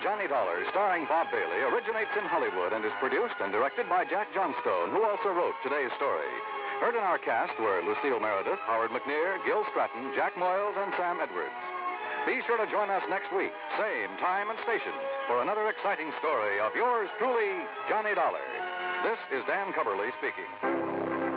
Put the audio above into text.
Johnny Dollar, starring Bob Bailey, originates in Hollywood and is produced and directed by Jack Johnstone, who also wrote today's story. Heard in our cast were Lucille Meredith, Howard McNear, Gil Stratton, Jack Moyles, and Sam Edwards. Be sure to join us next week, same time and station, for another exciting story of yours truly, Johnny Dollar. This is Dan Cubberly speaking.